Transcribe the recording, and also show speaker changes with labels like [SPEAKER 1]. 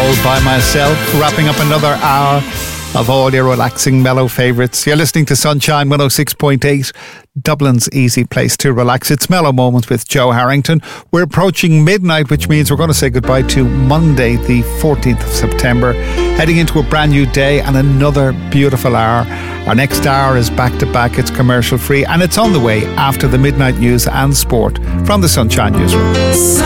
[SPEAKER 1] All By Myself, wrapping up another hour of all your relaxing mellow favourites. You're listening to Sunshine 106.8, Dublin's easy place to relax. It's Mellow Moments with Joe Harrington. We're approaching midnight, which means we're going to say goodbye to Monday, the 14th of September, heading into a brand new day and another beautiful hour. Our next hour is back to back. It's commercial free and it's on the way after the midnight news and sport from the Sunshine Newsroom.